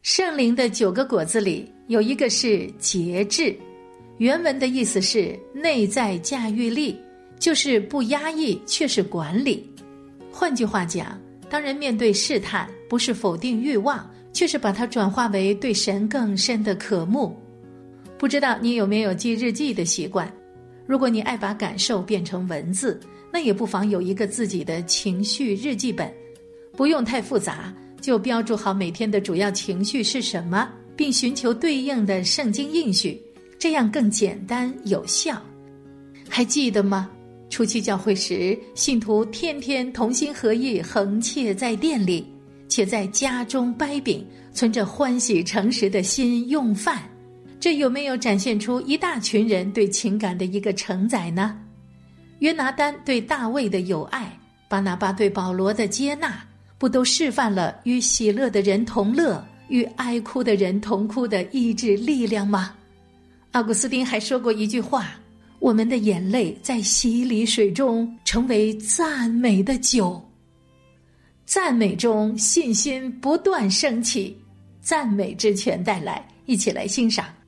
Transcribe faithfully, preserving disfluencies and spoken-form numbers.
圣灵的九个果子里有一个是节制，原文的意思是内在驾驭力，就是不压抑却是管理。换句话讲，当人面对试探，不是否定欲望，却是把它转化为对神更深的渴慕。不知道你有没有记日记的习惯？如果你爱把感受变成文字，那也不妨有一个自己的情绪日记本，不用太复杂，就标注好每天的主要情绪是什么，并寻求对应的圣经应许，这样更简单有效。还记得吗？初期教会时，信徒天天同心合意，横切在店里，且在家中掰饼，存着欢喜诚实的心用饭。这有没有展现出一大群人对情感的一个承载呢？约拿单对大卫的友爱，巴拿巴对保罗的接纳，不都示范了与喜乐的人同乐，与哀哭的人同哭的意志力量吗？奥古斯丁还说过一句话，我们的眼泪在洗礼水中成为赞美的酒，赞美中信心不断升起，赞美之泉带来，一起来欣赏。